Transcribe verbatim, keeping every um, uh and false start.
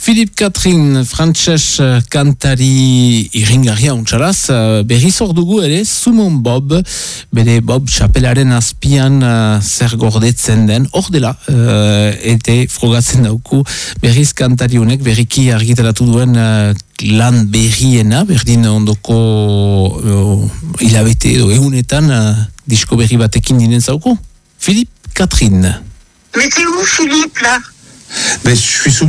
Philippe Catherine, frantses kantari iringarria untxaraz, berriz hor dugu ere, Sumon Bob, bere Bob txapelaren azpian uh, zer gordetzen den, hor dela, uh, ete frogatzen dauku, berriz kantari honek, berriki argitaratu duen uh, lan berriena, berdin ondoko uh, hilabete edo egunetan uh, disko berri batekin dinen zauku. Philippe Catherine. Mais t'es où, Philippe, là? Ben, je suis sous